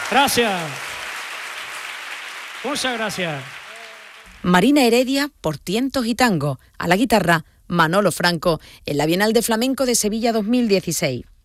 Gracias. Muchas gracias. Marina Heredia por Tientos y Tango. A la guitarra, Manolo Franco, en la Bienal de Flamenco de Sevilla 2016.